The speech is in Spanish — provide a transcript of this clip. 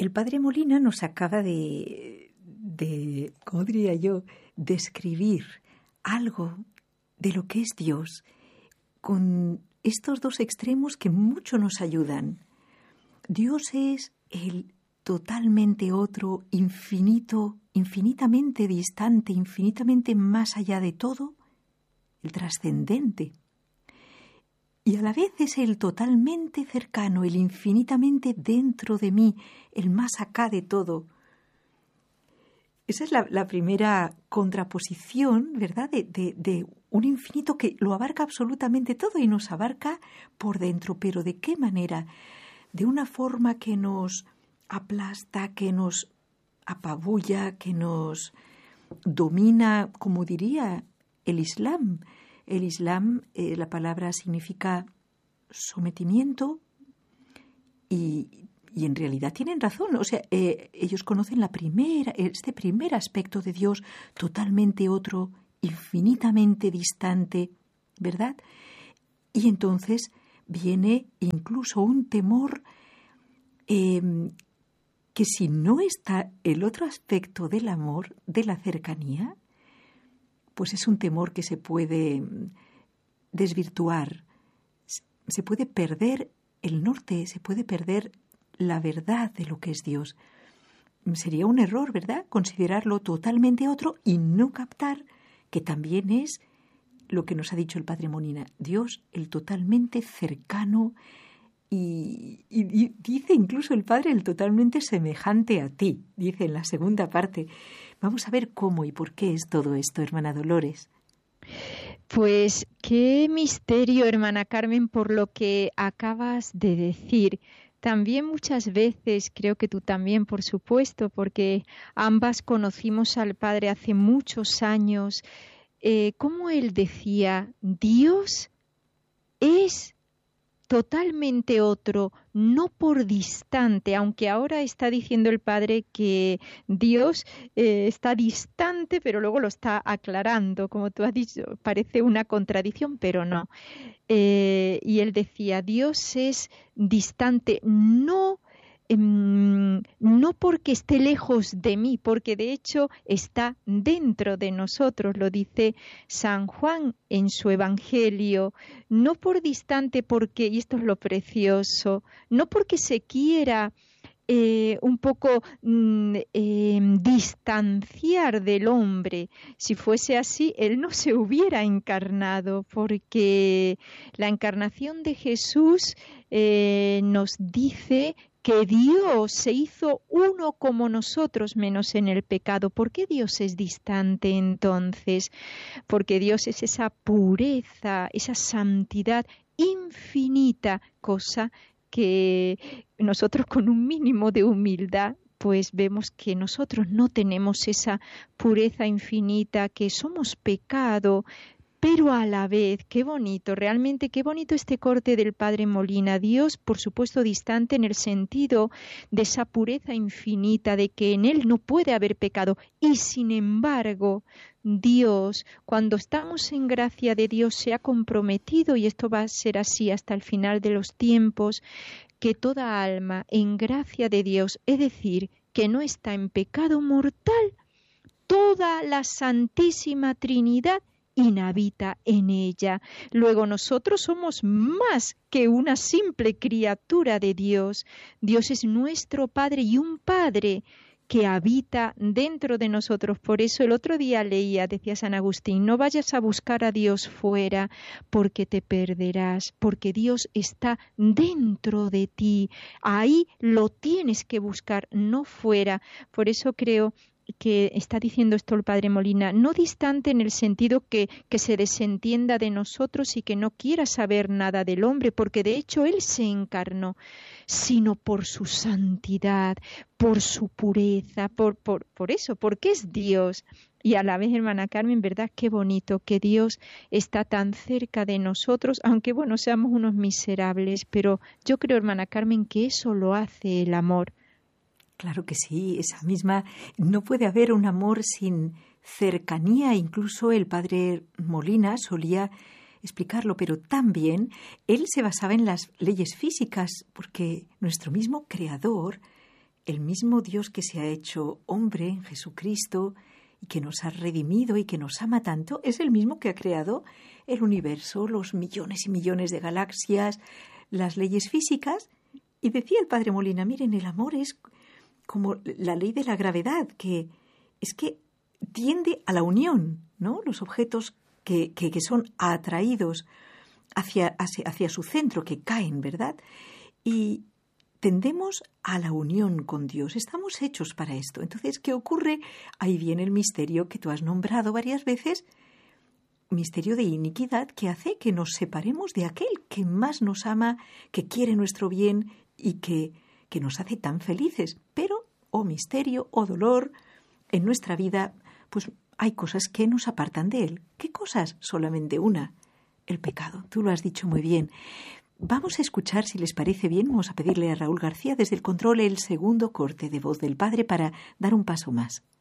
El padre Molina nos acaba ¿cómo diría yo?, describir algo de lo que es Dios con estos dos extremos que mucho nos ayudan. Dios es el totalmente otro, infinito, infinitamente distante, infinitamente más allá de todo, el trascendente. Y a la vez es el totalmente cercano, el infinitamente dentro de mí, el más acá de todo. Esa es la primera contraposición, ¿verdad?, de un infinito que lo abarca absolutamente todo y nos abarca por dentro. Pero ¿de qué manera? De una forma que nos aplasta, que nos apabulla, que nos domina, como diría el Islam. El Islam, la palabra significa sometimiento y en realidad tienen razón. O sea, ellos conocen este primer aspecto de Dios, totalmente otro, infinitamente distante, ¿verdad? Y entonces viene incluso un temor que si no está el otro aspecto del amor, de la cercanía, pues es un temor que se puede desvirtuar, se puede perder el norte, se puede perder la verdad de lo que es Dios. Sería un error, ¿verdad?, considerarlo totalmente otro y no captar que también es lo que nos ha dicho el padre Molina, Dios, el totalmente cercano y dice incluso el padre el totalmente semejante a ti, dice en la segunda parte. Vamos a ver cómo y por qué es todo esto, hermana Dolores. Pues qué misterio, hermana Carmen, por lo que acabas de decir. También muchas veces, creo que tú también, por supuesto, porque ambas conocimos al Padre hace muchos años, como él decía, Dios es totalmente otro, no por distante, aunque ahora está diciendo el Padre que Dios está distante, pero luego lo está aclarando, como tú has dicho, parece una contradicción, pero no. Y él decía, Dios es distante, no porque esté lejos de mí, porque de hecho está dentro de nosotros, lo dice San Juan en su Evangelio, no por distante porque, y esto es lo precioso, no porque se quiera un poco distanciar del hombre. Si fuese así, él no se hubiera encarnado, porque la encarnación de Jesús nos dice que Dios se hizo uno como nosotros, menos en el pecado. ¿Por qué Dios es distante entonces? Porque Dios es esa pureza, esa santidad infinita, cosa que nosotros con un mínimo de humildad pues vemos que nosotros no tenemos esa pureza infinita, que somos pecado, pero a la vez, qué bonito, realmente qué bonito este corte del padre Molina. Dios, por supuesto, distante en el sentido de esa pureza infinita, de que en Él no puede haber pecado. Y sin embargo, Dios, cuando estamos en gracia de Dios, se ha comprometido, y esto va a ser así hasta el final de los tiempos, que toda alma en gracia de Dios, es decir, que no está en pecado mortal, toda la Santísima Trinidad inhabita en ella. Luego nosotros somos más que una simple criatura de Dios. Dios es nuestro Padre y un Padre que habita dentro de nosotros. Por eso el otro día leía, decía San Agustín, no vayas a buscar a Dios fuera porque te perderás, porque Dios está dentro de ti. Ahí lo tienes que buscar, no fuera. Por eso creo que está diciendo esto el padre Molina, no distante en el sentido que se desentienda de nosotros y que no quiera saber nada del hombre, porque de hecho Él se encarnó, sino por su santidad, por su pureza, por eso, porque es Dios. Y a la vez, hermana Carmen, ¿verdad? Qué bonito que Dios está tan cerca de nosotros, aunque bueno, seamos unos miserables, pero yo creo, hermana Carmen, que eso lo hace el amor. Claro que sí, esa misma. No puede haber un amor sin cercanía. Incluso el padre Molina solía explicarlo, pero también él se basaba en las leyes físicas, porque nuestro mismo Creador el mismo Dios que se ha hecho hombre en Jesucristo y que nos ha redimido y que nos ama tanto, es el mismo que ha creado el universo, los millones y millones de galaxias, las leyes físicas. Y decía el padre Molina, miren, el amor es como la ley de la gravedad, que es que tiende a la unión, ¿no? Los objetos que son atraídos hacia su centro, que caen, ¿verdad? Y tendemos a la unión con Dios. Estamos hechos para esto. Entonces, ¿qué ocurre? Ahí viene el misterio que tú has nombrado varias veces, misterio de iniquidad, que hace que nos separemos de aquel que más nos ama, que quiere nuestro bien y que nos hace tan felices. Pero, misterio, dolor, en nuestra vida, pues hay cosas que nos apartan de él. ¿Qué cosas? Solamente una, el pecado. Tú lo has dicho muy bien. Vamos a escuchar, si les parece bien, vamos a pedirle a Raúl García desde el control el segundo corte de voz del Padre para dar un paso más.